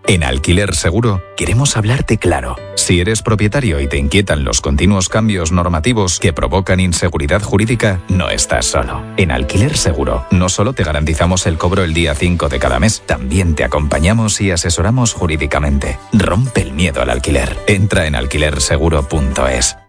En Alquiler Seguro queremos hablarte claro. Si eres propietario y te inquietan los continuos cambios normativos que provocan inseguridad jurídica, no estás solo. En Alquiler Seguro no solo te garantizamos el cobro el día 5 de cada mes, también te acompañamos y asesoramos jurídicamente. Rompe el miedo al alquiler. Entra en alquilerseguro.es.